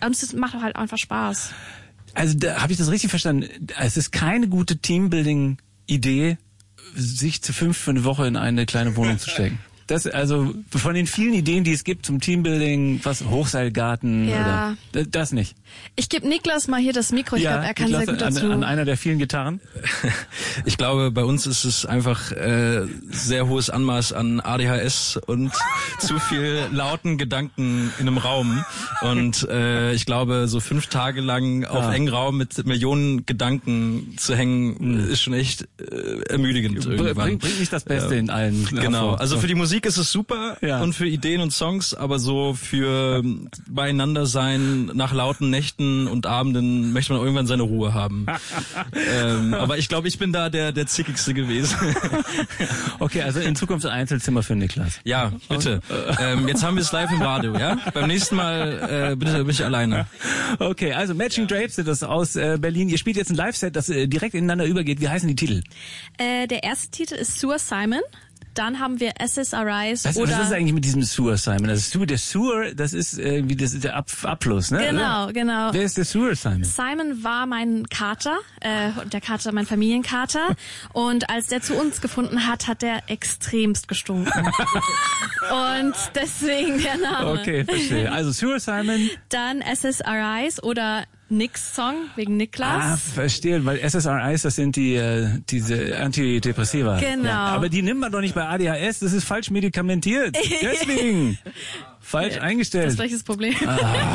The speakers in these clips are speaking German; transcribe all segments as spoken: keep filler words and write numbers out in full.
und es macht halt einfach Spaß. Also da habe ich das richtig verstanden. Es ist keine gute Teambuilding-Idee, sich zu fünf für eine Woche in eine kleine Wohnung zu stecken. Das, also von den vielen Ideen, die es gibt zum Teambuilding, was Hochseilgarten ja. oder das nicht. Ich gebe Niklas mal hier das Mikro, ich ja, glaube, er kann Niklas, sehr gut dazu. An, an einer der vielen Gitarren. Ich glaube, bei uns ist es einfach äh, sehr hohes Anmaß an A D H S und zu viel lauten Gedanken in einem Raum. Und äh, ich glaube, so fünf Tage lang auf ah. engen Raum mit Millionen Gedanken zu hängen, hm. ist schon echt äh, ermüdigend irgendwann. Bringt bring nicht das Beste ja. in allen. Genau, also für die Musik ist es super ja. und für Ideen und Songs, aber so für beieinander sein nach lauten Nächten und Abenden möchte man irgendwann seine Ruhe haben. ähm, aber ich glaube, ich bin da der der zickigste gewesen. Okay, also in Zukunft ein Einzelzimmer für Niklas. Ja, bitte. Ähm, jetzt haben wir es live im Radio, ja? Beim nächsten Mal äh, bitte bin ich alleine. Okay, also Matching Drapes sind das aus äh, Berlin. Ihr spielt jetzt ein Live-Set, das äh, direkt ineinander übergeht. Wie heißen die Titel? Äh, der erste Titel ist Sewer Simon. Dann haben wir S S R Is was, oder... Was ist eigentlich mit diesem Sewer, Simon? Also der Sewer, das ist irgendwie das ist der Ab Abfluss, ne? Genau, genau. Wer ist der Sewer, Simon? Simon war mein Kater, äh, der Kater, mein Familienkater. Und als der zu uns gefunden hat, hat der extremst gestunken. Und deswegen der Name. Okay, verstehe. Also Sewer, Simon. Dann S S R Is oder... Nix Song wegen Niklas. Ah, verstehe, weil S S R Is, das sind die äh, diese Antidepressiva. Genau. Ja, aber die nimmt man doch nicht bei A D H S, das ist falsch medikamentiert. Deswegen falsch ja, eingestellt. Das ist gleiches Problem. Ah.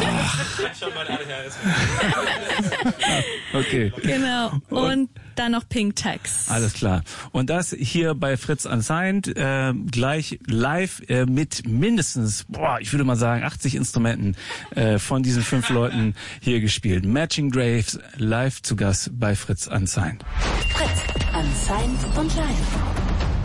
Okay. Genau. Und, Und dann noch Pink Tax. Alles klar. Und das hier bei Fritz Unsigned äh, gleich live äh, mit mindestens, boah, ich würde mal sagen, achtzig Instrumenten äh, von diesen fünf Leuten hier gespielt. Matching Drapes live zu Gast bei Fritz Unsigned. Fritz Unsigned und live.